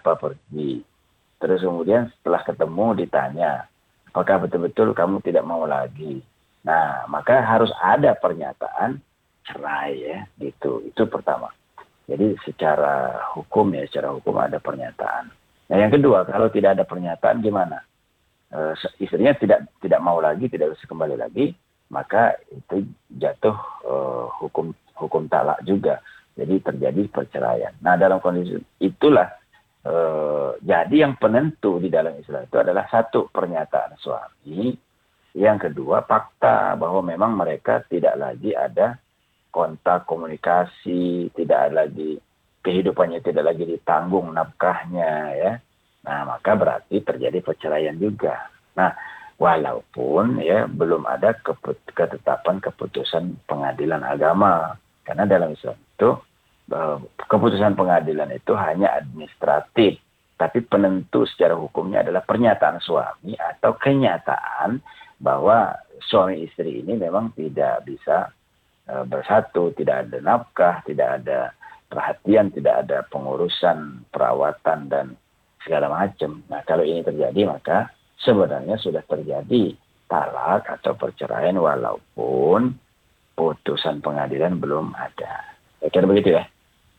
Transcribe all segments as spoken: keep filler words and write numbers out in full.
apa pergi. Terus kemudian setelah ketemu ditanya, apakah betul-betul kamu tidak mau lagi? Nah, maka harus ada pernyataan cerai ya, gitu. Itu pertama. Jadi secara hukum ya, secara hukum ada pernyataan. Nah, yang kedua, kalau tidak ada pernyataan gimana? E, istrinya tidak tidak mau lagi, tidak bisa kembali lagi, maka itu jatuh e, hukum hukum talak juga. Jadi terjadi perceraian. Nah, dalam kondisi itulah e, jadi yang penentu di dalam Islam itu adalah satu, pernyataan suami, yang kedua fakta bahwa memang mereka tidak lagi ada kontak komunikasi, tidak ada lagi kehidupannya, tidak lagi ditanggung nafkahnya ya. Nah, maka berarti terjadi perceraian juga. Nah, walaupun ya belum ada keput- ketetapan keputusan pengadilan agama. Karena dalam Islam itu keputusan pengadilan itu hanya administratif, tapi penentu secara hukumnya adalah pernyataan suami atau kenyataan bahwa suami istri ini memang tidak bisa e, bersatu, tidak ada nafkah, tidak ada perhatian, tidak ada pengurusan perawatan dan segala macam. Nah, kalau ini terjadi maka sebenarnya sudah terjadi talak atau perceraian walaupun putusan pengadilan belum ada. Saya kira begitu ya.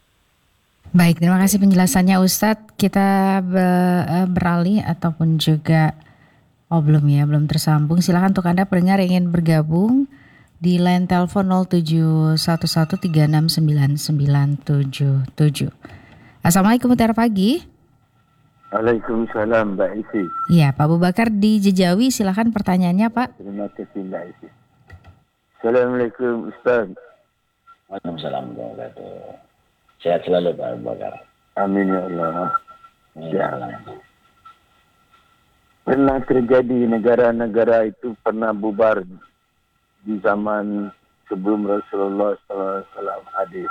Baik, terima kasih penjelasannya Ustadz. Kita be- beralih ataupun juga, oh belum ya, belum tersambung. Silakan untuk Anda pendengar yang ingin bergabung di line telepon nol tujuh satu satu tiga enam sembilan sembilan tujuh tujuh. Assalamualaikum, Mutiara Pagi. Waalaikumsalam Mbak Isi. Iya, Pak Abu Bakar di Jejawi, silakan pertanyaannya Pak. Terima kasih Mbak Isi. Assalamualaikum Ustaz. Waalaikumsalam warahmatullahi wabarakatuh. Sehat selalu Pak Abu Bakar. Amin ya Allah. Amin. Ya. Pernah terjadi negara-negara itu pernah bubar di zaman sebelum Rasulullah sallallahu alaihi wasallam hadir.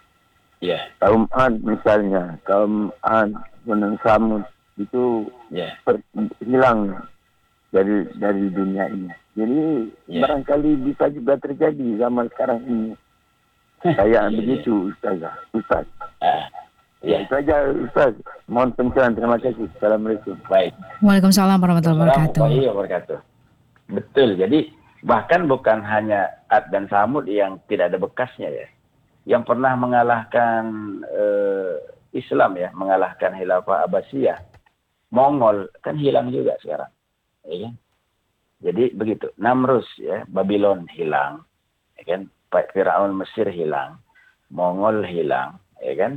Ya. Kaum Ad misalnya, kaum Ad Gunung Samud itu Ya. per- hilang dari dari dunia ini. Jadi Ya. barangkali bisa juga terjadi zaman sekarang ini. Kayak Ya, begitu Ustazah, Ustaz. Ah, Ya, ya. itu aja Ustaz. Mohon pencerahan. Terima kasih. Assalamualaikum. Baik. Waalaikumsalam warahmatullahi wabarakatuh. Assalamualaikum warahmatullahi wabarakatuh. Betul. Jadi bahkan bukan hanya Ad dan Samud yang tidak ada bekasnya ya. Yang pernah mengalahkan eh, Islam ya, mengalahkan Khilafah Abbasiyah, Mongol kan hilang juga sekarang. Ya kan? Jadi begitu. Namrus ya, Babylon hilang, ya kan? Firaun Mesir hilang, Mongol hilang, ya kan?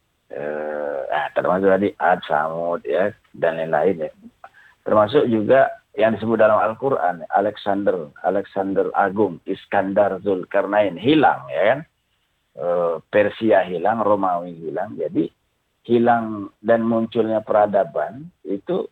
Eh, ah, termasuk tadi Ad, Samud ya, dan lain-lain ya. Termasuk juga yang disebut dalam Al-Quran, Alexander, Alexander Agung, Iskandar Zulkarnain hilang, ya kan? Eh, Persia hilang, Romawi hilang. Jadi hilang dan munculnya peradaban itu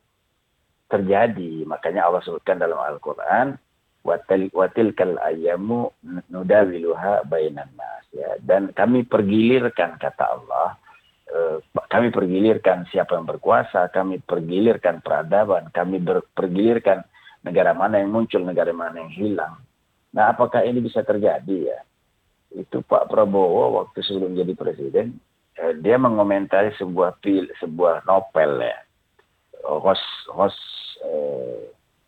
terjadi. Makanya Allah sebutkan dalam Al-Quran, watil watilkal ayyamu nudawiluha bainan nas ya, dan kami pergilirkan, kata Allah, eh, kami pergilirkan siapa yang berkuasa, kami pergilirkan peradaban, kami ber, pergilirkan negara mana yang muncul, negara mana yang hilang. Nah, apakah ini bisa terjadi ya? Itu Pak Prabowo waktu sebelum jadi presiden, eh, dia mengomentari sebuah pil, sebuah novel ya, host host eh,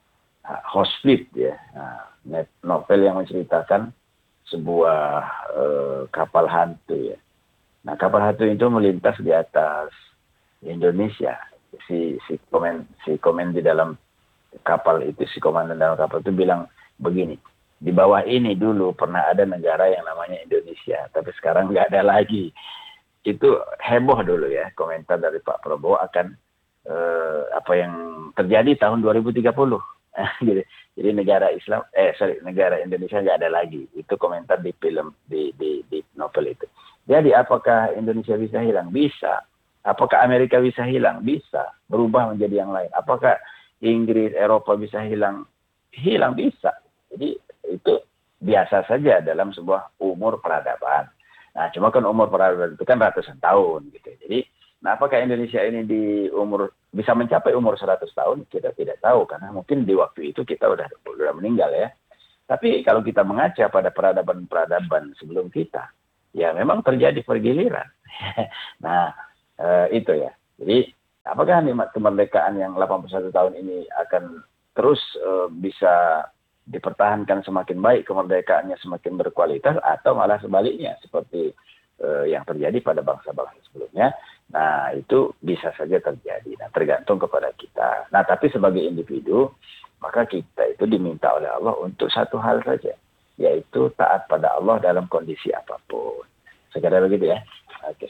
Hosplit ya, nah, novel yang menceritakan sebuah uh, kapal hantu ya. Nah, kapal hantu itu melintas di atas Indonesia. Si si komen si komen di dalam kapal itu, si komandan dalam kapal itu bilang begini, di bawah ini dulu pernah ada negara yang namanya Indonesia, tapi sekarang nggak ada lagi. Itu heboh dulu ya komentar dari Pak Prabowo akan uh, apa yang terjadi tahun dua ribu tiga puluh. Jadi, jadi negara Islam, eh sorry, negara Indonesia nggak ada lagi. Itu komentar di film, di, di, di novel itu. Jadi apakah Indonesia bisa hilang? Bisa. Apakah Amerika bisa hilang? Bisa. Berubah menjadi yang lain. Apakah Inggris, Eropa bisa hilang? Hilang bisa. Jadi itu biasa saja dalam sebuah umur peradaban. Nah, cuma kan umur peradaban itu kan ratusan tahun gitu. Jadi, nah apakah Indonesia ini di umur bisa mencapai umur seratus tahun, kita tidak tahu, karena mungkin di waktu itu kita udah udah meninggal ya. Tapi kalau kita mengaca pada peradaban-peradaban sebelum kita, ya memang terjadi pergiliran. Nah, eh, itu ya. Jadi Apakah nikmat kemerdekaan yang delapan puluh satu tahun ini akan terus uh, bisa dipertahankan semakin baik, kemerdekaannya semakin berkualitas, atau malah sebaliknya seperti uh, yang terjadi pada bangsa-bangsa sebelumnya? Nah, itu bisa saja terjadi. Nah, tergantung kepada kita. Nah, tapi sebagai individu, maka kita itu diminta oleh Allah untuk satu hal saja, yaitu taat pada Allah dalam kondisi apapun. Sekadar begitu ya. Oke.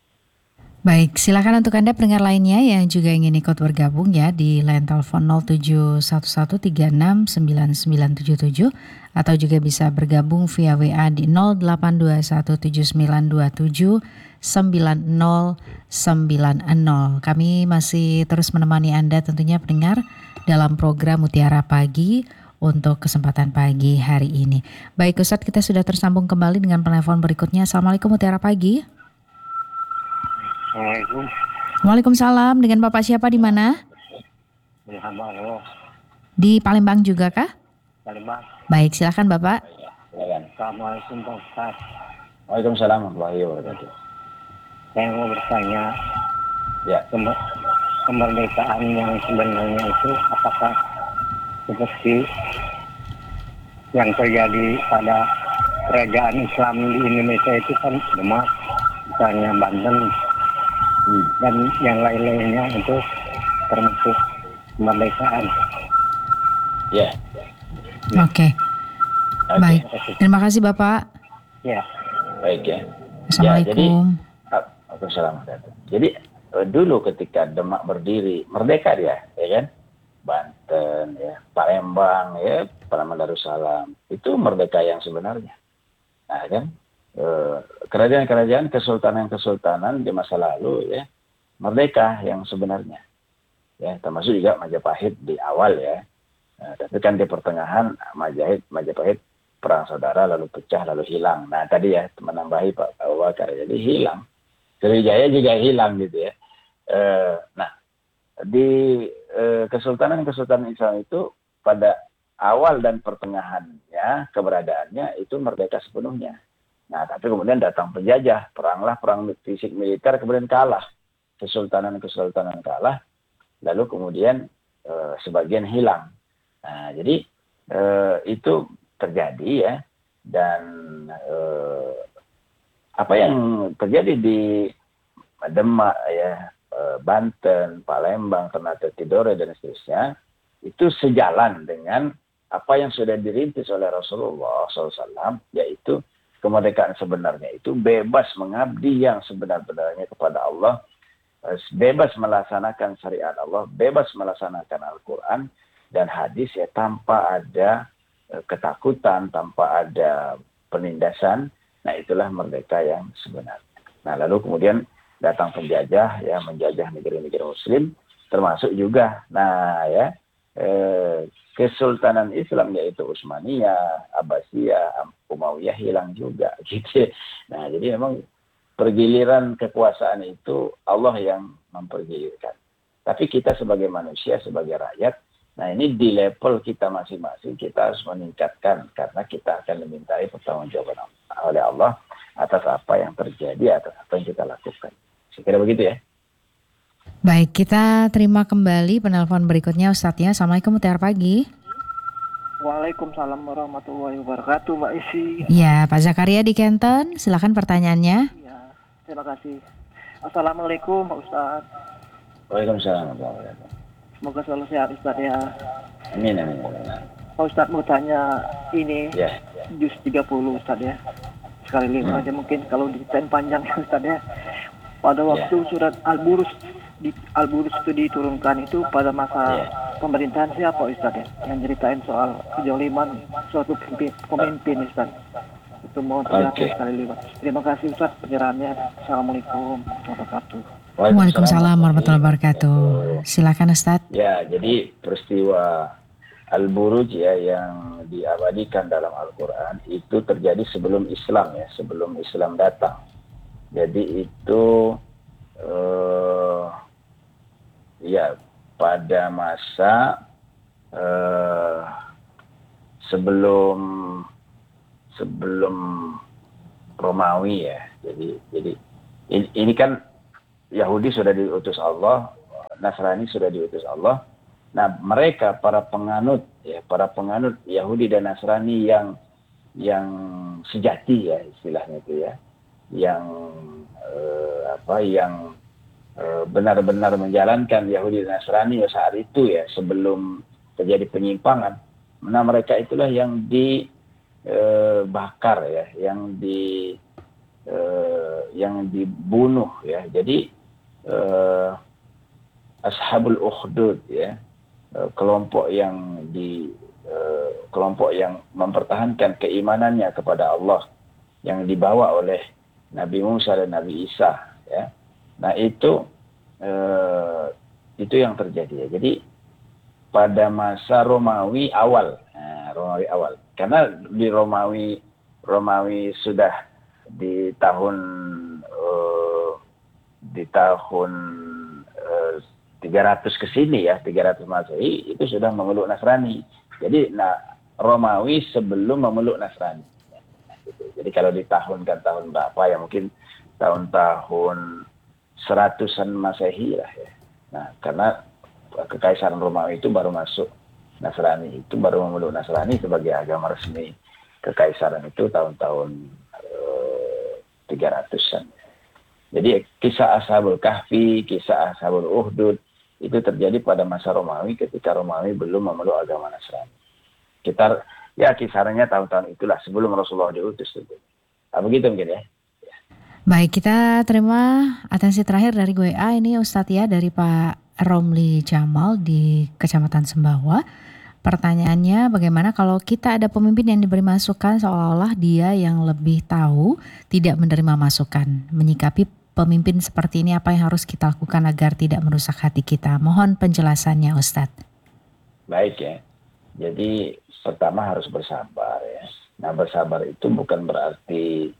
Baik, silakan untuk Anda pendengar lainnya yang juga ingin ikut bergabung ya di line telepon nol tujuh satu satu tiga enam sembilan sembilan tujuh tujuh atau juga bisa bergabung via W A di nol delapan dua satu tujuh sembilan dua tujuh sembilan nol sembilan nol. Kami masih terus menemani Anda tentunya pendengar dalam program Mutiara Pagi untuk kesempatan pagi hari ini. Baik Ustadz, kita sudah tersambung kembali dengan penelpon berikutnya. Assalamualaikum Mutiara Pagi. Assalamualaikum. Waalaikumsalam. Dengan Bapak siapa di mana? Dari hamba Allah. Di Palembang juga kah? Palembang. Baik, silakan Bapak. Silakan. Assalamualaikum Pak Ustaz. Waalaikumsalam warahmatullahi wabarakatuh. Saya mau bertanya, Ya. kemer- kemerdekaan yang sebenarnya itu apakah seperti yang terjadi pada kerajaan Islam di Indonesia itu kan Demak, misalnya Banten, Hmm. dan yang lain-lainnya itu termasuk kemerdekaan. Ya. Oke, Oke. baik. Terima kasih Bapak. Ya, Baik ya. Assalamualaikum. Ah, Waalaikumsalam. Jadi eh, dulu ketika Demak berdiri, merdeka dia, ya kan? Banten, ya, Palembang, ya, Palembang Darussalam, itu merdeka yang sebenarnya. Nah, kan? Eh, kerajaan-kerajaan, kesultanan-kesultanan di masa lalu, ya, merdeka yang sebenarnya. Ya, termasuk juga Majapahit di awal ya. Nah, tapi kan di pertengahan Majapahit, Majapahit perang saudara lalu pecah lalu hilang. Nah tadi ya menambahi Pak Abu Bakar, jadi hilang. Sriwijaya juga hilang gitu ya. E, nah di e, kesultanan-kesultanan Islam itu pada awal dan pertengahannya keberadaannya itu merdeka sepenuhnya. Nah tapi kemudian datang penjajah, peranglah perang fisik militer, kemudian kalah. Kesultanan-kesultanan kalah, lalu kemudian e, sebagian hilang. Nah jadi e, itu terjadi ya, dan eh, apa yang terjadi di Demak ya, eh, Banten, Palembang, Ternate Tidore dan seterusnya itu sejalan dengan apa yang sudah dirintis oleh Rasulullah shallallahu alaihi wasallam, yaitu kemerdekaan sebenarnya itu bebas mengabdi yang sebenar-benarnya kepada Allah, eh, bebas melaksanakan syariat Allah, bebas melaksanakan Al-Quran dan hadis ya, tanpa ada ketakutan, tanpa ada penindasan. Nah itulah merdeka yang sebenarnya. Nah lalu kemudian datang penjajah ya, menjajah negeri-negeri muslim, termasuk juga nah ya eh, kesultanan Islam yaitu Utsmaniyah, Abbasiyah, Umayyah hilang juga gitu. Nah jadi memang pergiliran kekuasaan itu Allah yang mempergilirkan, tapi kita sebagai manusia, sebagai rakyat, nah ini di level kita masing-masing kita harus meningkatkan, karena kita akan dimintai pertanggungjawaban oleh Allah atas apa yang terjadi, atas apa yang kita lakukan. Saya kira begitu ya. Baik, kita terima kembali penelpon berikutnya Ustadz ya. Assalamualaikum, Mutiara Pagi. Waalaikumsalam warahmatullahi wabarakatuh, Mbak Isi. Ya, Pak Zakaria di Kenten, silakan pertanyaannya. Ya, terima kasih. Assalamualaikum Pak Ustadz. Waalaikumsalam warahmatullahi wabarakatuh. Semoga selalu sehat Ustadz ya. Amin, amin, amin. Pak Ustadz mau tanya ini Ya. juz tiga puluh Ustadz ya. Sekali lima Hmm. aja mungkin kalau diceritain panjang ya Ustadz ya. Pada waktu Ya. surat Al-Burus di Al-Burus itu diturunkan itu pada masa Ya. pemerintahan siapa Ustadz ya? Yang ceritain soal kejoliman suatu pemimpin, pemimpin Ustadz. Itu mohon penjelasan Oke. sekali lima. Terima kasih Ustadz penyerahannya. Assalamualaikum warahmatullahi wabarakatuh. Waalaikumsalam warahmatullahi wabarakatuh. Silakan Ustadz. Ya, jadi peristiwa Al-Buruj ya yang diabadikan dalam Al-Quran itu terjadi sebelum Islam ya, sebelum Islam datang. Jadi itu eh, ya pada masa eh, sebelum sebelum Romawi ya. Jadi jadi ini, ini kan Yahudi sudah diutus Allah Nasrani sudah diutus Allah. Nah, mereka para penganut ya, para penganut Yahudi dan Nasrani yang yang sejati ya istilahnya itu ya, yang eh, apa yang eh, benar-benar menjalankan Yahudi dan Nasrani ya saat itu ya sebelum terjadi penyimpangan. Nah, mereka itulah yang dibakar ya, yang di eh, yang dibunuh ya. Jadi eh, Ashabul Ukhdud ya, kelompok yang di kelompok yang mempertahankan keimanannya kepada Allah yang dibawa oleh Nabi Musa dan Nabi Isa ya. Nah, itu eh, itu yang terjadi ya. Jadi pada masa Romawi awal, nah, Romawi awal. Karena di Romawi Romawi sudah di tahun eh, di tahun eh, tiga ratus ke sini ya, tiga ratus Masehi itu sudah memeluk Nasrani. Jadi nah, Romawi sebelum memeluk Nasrani. Jadi kalau di tahun kan tahun berapa ya, mungkin tahun-tahun seratusan Masehi lah ya. Nah, karena Kekaisaran Romawi itu baru masuk Nasrani, itu baru memeluk Nasrani sebagai agama resmi Kekaisaran itu tahun-tahun eh, tiga ratusan. Jadi kisah Ashabul Kahfi, kisah Ashabul Ukhdud itu terjadi pada masa Romawi ketika Romawi belum memeluk agama Nasrani. Kita ya kisarannya tahun-tahun itulah sebelum Rasulullah diutus itu. Nah, begitu mungkin ya. Baik, kita terima atensi terakhir dari W A ini Ustadz ya, dari Pak Romli Jamal di Kecamatan Sembawa. Pertanyaannya, bagaimana kalau kita ada pemimpin yang diberi masukan seolah-olah dia yang lebih tahu, tidak menerima masukan, menyikapi pemimpin seperti ini apa yang harus kita lakukan agar tidak merusak hati kita? Mohon penjelasannya Ustadz. Baik ya. Jadi pertama harus bersabar ya. Nah, bersabar itu bukan berarti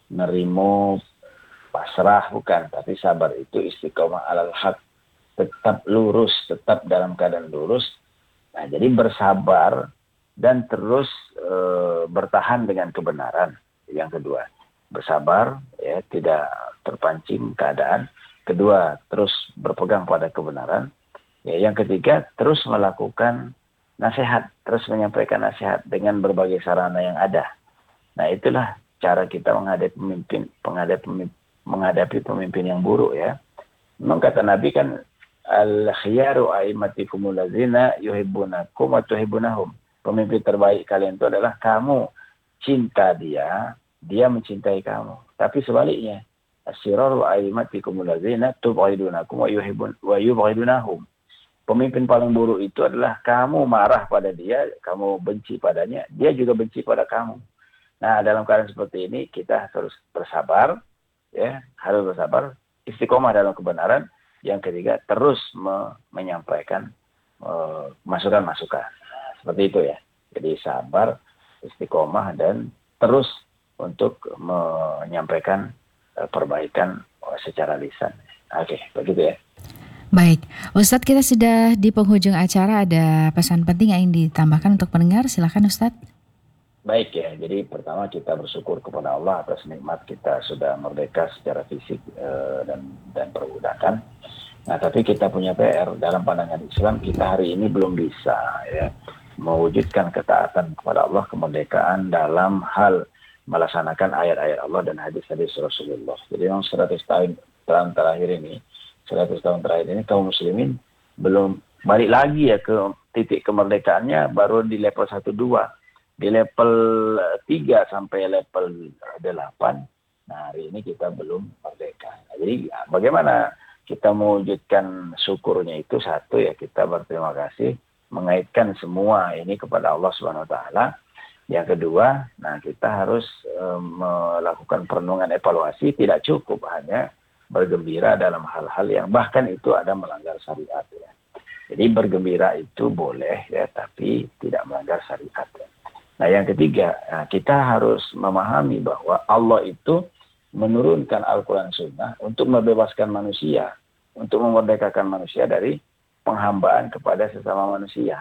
nerimo pasrah, bukan. Tapi sabar itu istiqomah alal haq. Tetap lurus, tetap dalam keadaan lurus. Nah, jadi bersabar dan terus e, bertahan dengan kebenaran. Yang kedua, bersabar ya, tidak terpancing keadaan. Kedua, terus berpegang pada kebenaran. Ya, yang ketiga, terus melakukan nasihat, terus menyampaikan nasihat dengan berbagai sarana yang ada. Nah, itulah cara kita menghadapi pemimpin, menghadapi pemimpin, menghadapi pemimpin yang buruk ya. Memang kata Nabi kan, al-khiyaru a'immatikumul ladzina yuhibbunakum wa tuhibbunahum. Pemimpin terbaik kalian itu adalah kamu cinta dia, dia mencintai kamu. Tapi sebaliknya, as-siraru a'immatikumul ladzina tubghidunakum wa yuhibbun wa yubghidunahum. Pemimpin paling buruk itu adalah kamu marah pada dia, kamu benci padanya, dia juga benci pada kamu. Nah, dalam keadaan seperti ini kita harus bersabar, ya, harus bersabar, istiqomah dalam kebenaran. Yang ketiga, terus me- menyampaikan uh, masukan-masukan. Nah, seperti itu ya. Jadi sabar, istiqomah, dan terus untuk menyampaikan uh, perbaikan uh, secara lisan. Oke, begitu ya. Baik, Ustadz, kita sudah di penghujung acara. Ada pesan penting yang ingin ditambahkan untuk pendengar? Silakan Ustadz. Baik ya, jadi pertama kita bersyukur kepada Allah atas nikmat kita sudah merdeka secara fisik eh, dan dan perbudakan. Nah, tapi kita punya P R dalam pandangan Islam, kita hari ini belum bisa ya mewujudkan ketaatan kepada Allah, kemerdekaan dalam hal melaksanakan ayat-ayat Allah dan hadis-hadis Rasulullah. Jadi memang seratus tahun, tahun terakhir ini, seratus tahun terakhir ini kaum muslimin belum balik lagi ya ke titik kemerdekaannya baru di level satu dua. Di level tiga sampai level delapan, nah hari ini kita belum merdeka. Nah, jadi bagaimana kita mewujudkan syukurnya itu? Satu ya, kita berterima kasih, mengaitkan semua ini kepada Allah Subhanahu Wa Taala. Yang kedua, nah kita harus e, melakukan perenungan evaluasi, tidak cukup hanya bergembira dalam hal-hal yang bahkan itu ada melanggar syariat ya. Jadi bergembira itu boleh ya, tapi tidak melanggar syariat ya. Nah, yang ketiga, nah, kita harus memahami bahwa Allah itu menurunkan Al-Quran Sunnah untuk membebaskan manusia, untuk memerdekakan manusia dari penghambaan kepada sesama manusia.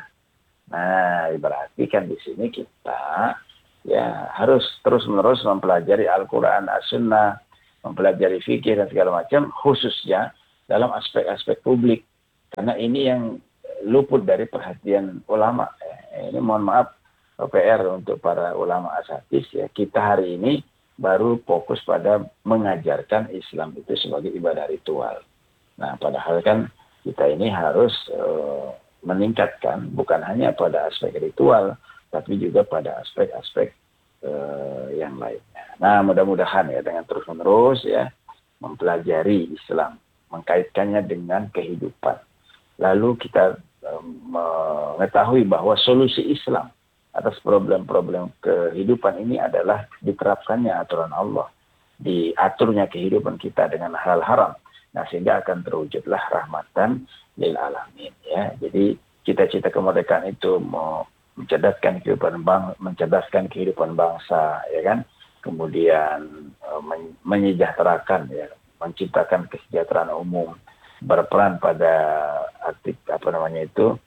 Nah, berarti kan di sini kita ya harus terus-menerus mempelajari Al-Quran, As-Sunnah, mempelajari fikih dan segala macam, khususnya dalam aspek-aspek publik. Karena ini yang luput dari perhatian ulama. Ini mohon maaf P R untuk para ulama asatis ya. Kita hari ini baru fokus pada mengajarkan Islam itu sebagai ibadah ritual. Nah, padahal kan kita ini harus uh, meningkatkan bukan hanya pada aspek ritual, tapi juga pada aspek-aspek uh, yang lainnya. Nah, mudah-mudahan ya dengan terus-menerus ya mempelajari Islam, mengkaitkannya dengan kehidupan. Lalu kita uh, mengetahui bahwa solusi Islam atas problem-problem kehidupan ini adalah diterapkannya aturan Allah, diaturnya kehidupan kita dengan halal haram. Nah, sehingga akan terwujudlah rahmatan lil alamin ya. Jadi cita-cita kemerdekaan itu mau mencerdaskan kehidupan bang, mencerdaskan kehidupan bangsa ya kan. Kemudian men- menyejahterakan ya, menciptakan kesejahteraan umum, berperan pada aktif apa namanya itu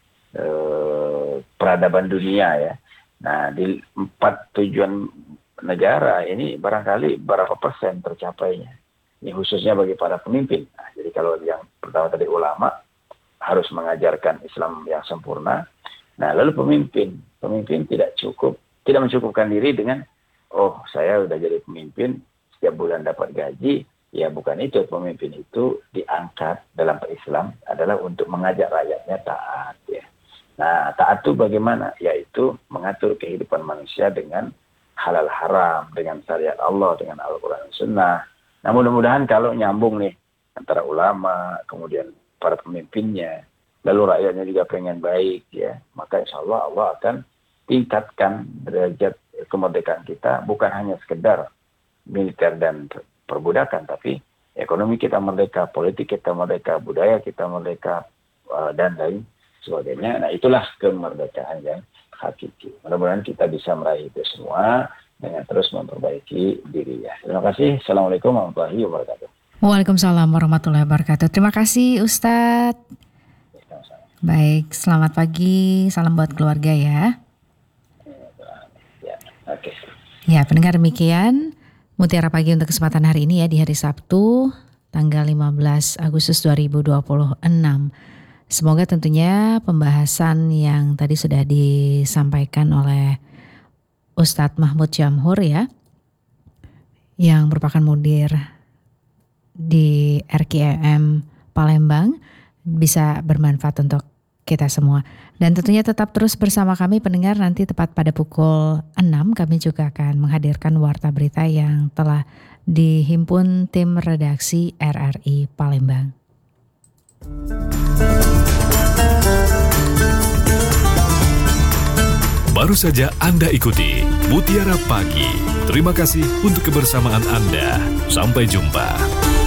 eh, peradaban dunia ya. Nah, di empat tujuan negara ini barangkali berapa persen tercapainya. Ini khususnya bagi para pemimpin. Nah, jadi kalau yang pertama tadi ulama harus mengajarkan Islam yang sempurna. Nah, lalu pemimpin, pemimpin tidak cukup, tidak mencukupkan diri dengan, oh saya udah jadi pemimpin, setiap bulan dapat gaji. Ya bukan itu, pemimpin itu diangkat dalam Islam adalah untuk mengajak rakyatnya taat ya. Nah, taat itu bagaimana? Yaitu mengatur kehidupan manusia dengan halal haram, dengan syariat Allah, dengan Al-Quran dan Sunnah. Nah, mudah-mudahan kalau nyambung nih antara ulama, kemudian para pemimpinnya, lalu rakyatnya juga pengen baik ya, maka insya Allah Allah akan tingkatkan derajat kemerdekaan kita, bukan hanya sekedar militer dan perbudakan, tapi ekonomi kita merdeka, politik kita merdeka, budaya kita merdeka, dan lain sebagainya. Nah, itulah kemerdekaan yang hakiki. Mudah-mudahan kita bisa meraih itu semua dengan terus memperbaiki diri ya. Terima kasih. Assalamualaikum warahmatullahi wabarakatuh. Waalaikumsalam warahmatullahi wabarakatuh. Terima kasih Ustadz. Baik, selamat pagi. Salam buat keluarga ya. Ya, oke. Ya, pendengar demikian Mutiara Pagi untuk kesempatan hari ini ya, di hari Sabtu tanggal lima belas Agustus dua ribu dua puluh enam. Semoga tentunya pembahasan yang tadi sudah disampaikan oleh Ustadz Mahmud Jamhur ya, yang merupakan mudir di R K I M Palembang, bisa bermanfaat untuk kita semua. Dan tentunya tetap terus bersama kami pendengar, nanti tepat pada pukul enam kami juga akan menghadirkan warta berita yang telah dihimpun tim redaksi R R I Palembang. Baru saja Anda ikuti Mutiara Pagi. Terima kasih untuk kebersamaan Anda. Sampai jumpa.